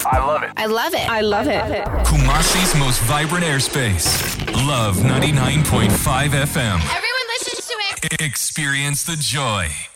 I love it. I love it. I love it. Kumasi's most vibrant airspace. Love 99.5 FM. Everyone listens to it. Experience the joy.